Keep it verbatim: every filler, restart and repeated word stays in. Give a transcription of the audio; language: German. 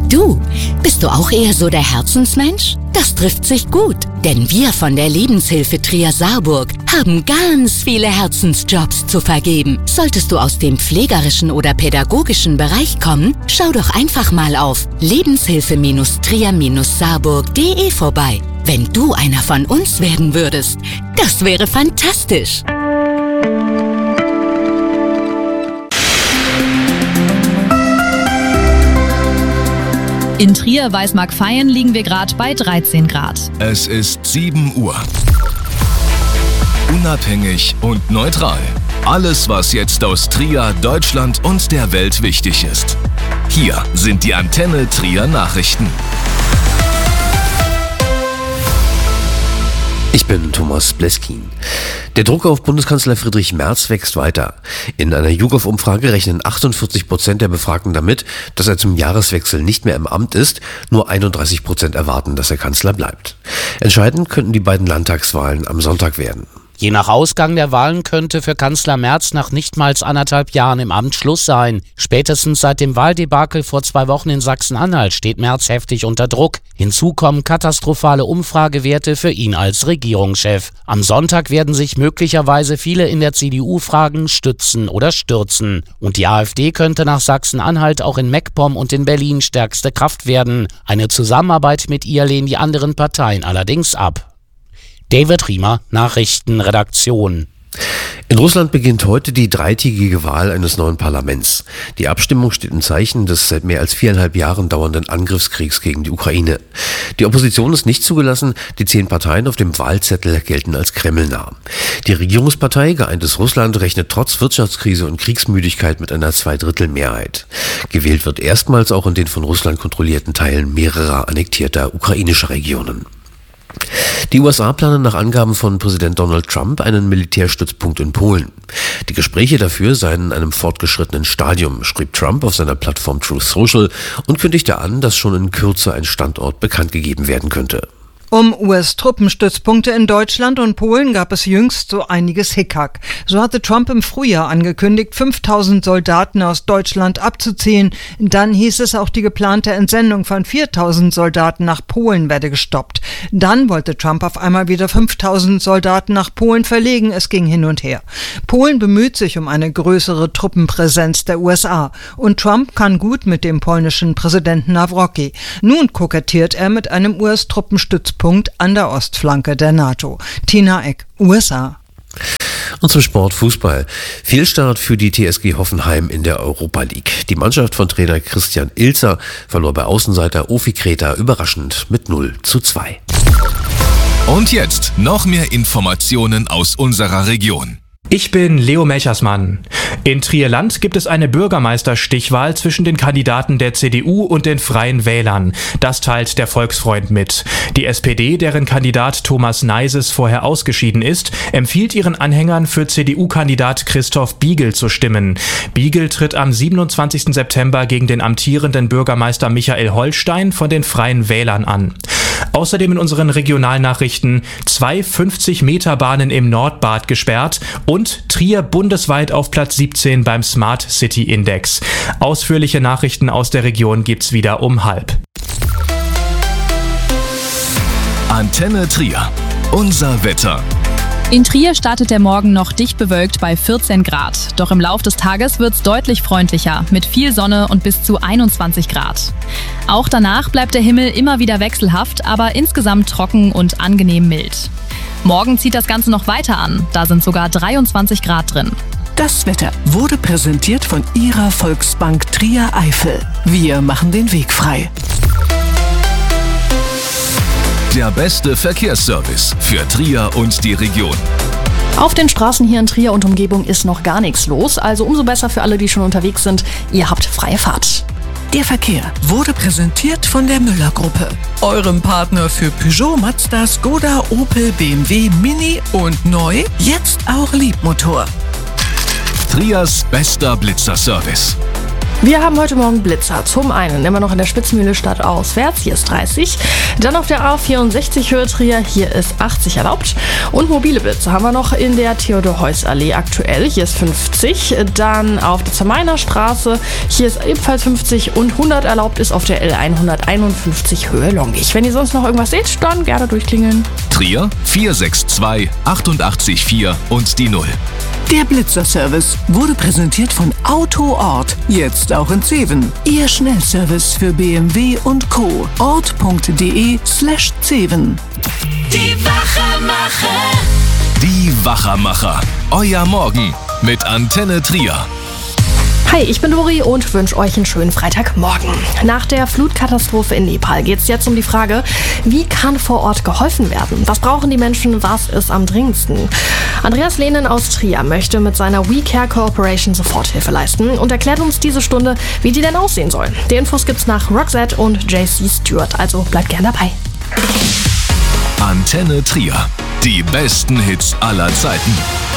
Du, bist du auch eher so der Herzensmensch? Das trifft sich gut, denn wir von der Lebenshilfe Trier-Saarburg haben ganz viele Herzensjobs zu vergeben. Solltest du aus dem pflegerischen oder pädagogischen Bereich kommen, schau doch einfach mal auf lebenshilfe Trier Saarburg punkt de vorbei. Wenn du einer von uns werden würdest, das wäre fantastisch. In Trier-Weißmark-Vaihingen liegen wir gerade bei dreizehn Grad. Es ist sieben Uhr. Unabhängig und neutral. Alles, was jetzt aus Trier, Deutschland und der Welt wichtig ist. Hier sind die Antenne Trier Nachrichten. Ich bin Thomas Bleskin. Der Druck auf Bundeskanzler Friedrich Merz wächst weiter. In einer YouGov-Umfrage rechnen achtundvierzig Prozent der Befragten damit, dass er zum Jahreswechsel nicht mehr im Amt ist. Nur einunddreißig Prozent erwarten, dass er Kanzler bleibt. Entscheidend könnten die beiden Landtagswahlen am Sonntag werden. Je nach Ausgang der Wahlen könnte für Kanzler Merz nach nichtmals anderthalb Jahren im Amt Schluss sein. Spätestens seit dem Wahldebakel vor zwei Wochen in Sachsen-Anhalt steht Merz heftig unter Druck. Hinzu kommen katastrophale Umfragewerte für ihn als Regierungschef. Am Sonntag werden sich möglicherweise viele in der C D U fragen, stützen oder stürzen. Und die AfD könnte nach Sachsen-Anhalt auch in MacPom und in Berlin stärkste Kraft werden. Eine Zusammenarbeit mit ihr lehnen die anderen Parteien allerdings ab. David Riemer, Nachrichtenredaktion. In Russland beginnt heute die dreitägige Wahl eines neuen Parlaments. Die Abstimmung steht im Zeichen des seit mehr als viereinhalb Jahren dauernden Angriffskriegs gegen die Ukraine. Die Opposition ist nicht zugelassen, die zehn Parteien auf dem Wahlzettel gelten als kremlnah. Die Regierungspartei Geeintes Russland rechnet trotz Wirtschaftskrise und Kriegsmüdigkeit mit einer Zweidrittelmehrheit. Gewählt wird erstmals auch in den von Russland kontrollierten Teilen mehrerer annektierter ukrainischer Regionen. Die U S A planen nach Angaben von Präsident Donald Trump einen Militärstützpunkt in Polen. Die Gespräche dafür seien in einem fortgeschrittenen Stadium, schrieb Trump auf seiner Plattform Truth Social und kündigte an, dass schon in Kürze ein Standort bekannt gegeben werden könnte. Um U S-Truppenstützpunkte in Deutschland und Polen gab es jüngst so einiges Hickhack. So hatte Trump im Frühjahr angekündigt, fünftausend Soldaten aus Deutschland abzuziehen. Dann hieß es, auch die geplante Entsendung von viertausend Soldaten nach Polen werde gestoppt. Dann wollte Trump auf einmal wieder fünftausend Soldaten nach Polen verlegen. Es ging hin und her. Polen bemüht sich um eine größere Truppenpräsenz der U S A. Und Trump kann gut mit dem polnischen Präsidenten Nawrocki. Nun kokettiert er mit einem U S-Truppenstützpunkt an der Ostflanke der NATO. Tina Eck, U S A. Und zum Sport Fußball. Fehlstart für die T S G Hoffenheim in der Europa League. Die Mannschaft von Trainer Christian Ilzer verlor bei Außenseiter Ofi Kreta überraschend mit null zu zwei. Und jetzt noch mehr Informationen aus unserer Region. Ich bin Leo Melchersmann. In Trier-Land gibt es eine Bürgermeisterstichwahl zwischen den Kandidaten der C D U und den Freien Wählern. Das teilt der Volksfreund mit. Die S P D, deren Kandidat Thomas Neises vorher ausgeschieden ist, empfiehlt ihren Anhängern für C D U-Kandidat Christoph Biegel zu stimmen. Biegel tritt am siebenundzwanzigsten September gegen den amtierenden Bürgermeister Michael Holstein von den Freien Wählern an. Außerdem in unseren Regionalnachrichten zwei fünfzig-Meter-Bahnen im Nordbad gesperrt und Trier bundesweit auf Platz siebzehn beim Smart City Index. Ausführliche Nachrichten aus der Region gibt's wieder um halb. Antenne Trier. Unser Wetter. In Trier startet der Morgen noch dicht bewölkt bei vierzehn Grad. Doch im Lauf des Tages wird's deutlich freundlicher mit viel Sonne und bis zu einundzwanzig Grad. Auch danach bleibt der Himmel immer wieder wechselhaft, aber insgesamt trocken und angenehm mild. Morgen zieht das Ganze noch weiter an. Da sind sogar dreiundzwanzig Grad drin. Das Wetter wurde präsentiert von Ihrer Volksbank Trier Eifel. Wir machen den Weg frei. Der beste Verkehrsservice für Trier und die Region. Auf den Straßen hier in Trier und Umgebung ist noch gar nichts los, also umso besser für alle, die schon unterwegs sind. Ihr habt freie Fahrt. Der Verkehr wurde präsentiert von der Müller-Gruppe, eurem Partner für Peugeot, Mazda, Skoda, Opel, B M W, Mini und neu, jetzt auch Liebmotor. Triers bester Blitzerservice. Wir haben heute Morgen Blitzer. Zum einen immer noch in der Spitzmühle Stadt auswärts, hier ist dreißig. Dann auf der A vierundsechzig Höhe Trier, hier ist achtzig erlaubt. Und mobile Blitze haben wir noch in der Theodor-Heuss-Allee aktuell, hier ist fünfzig. Dann auf der Zermainer Straße, hier ist ebenfalls fünfzig und hundert erlaubt ist auf der L hunderteinundfünfzig Höhe Longich. Wenn ihr sonst noch irgendwas seht, dann gerne durchklingeln. Trier vier sechs zwei acht acht vier und die null. Der Blitzer-Service wurde präsentiert von Autoort. Jetzt auch in Zeven. Ihr Schnellservice für B M W und Co. ort.de slash Zeven. Die Wachermacher. Die Wachermacher. Euer Morgen mit Antenne Trier. Hi, ich bin Dori und wünsche euch einen schönen Freitagmorgen. Nach der Flutkatastrophe in Nepal geht es jetzt um die Frage, wie kann vor Ort geholfen werden? Was brauchen die Menschen? Was ist am dringendsten? Andreas Lehnen aus Trier möchte mit seiner We Care Cooperation Soforthilfe leisten und erklärt uns diese Stunde, wie die denn aussehen soll. Die Infos gibt's nach Roxette und J C Stewart, also bleibt gern dabei. Antenne Trier. Die besten Hits aller Zeiten.